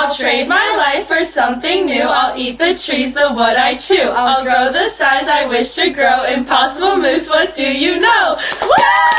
I'll trade my life for something new. I'll eat the trees, the wood I chew. I'll grow the size I wish to grow. Impossible moves, what do you know? Woo!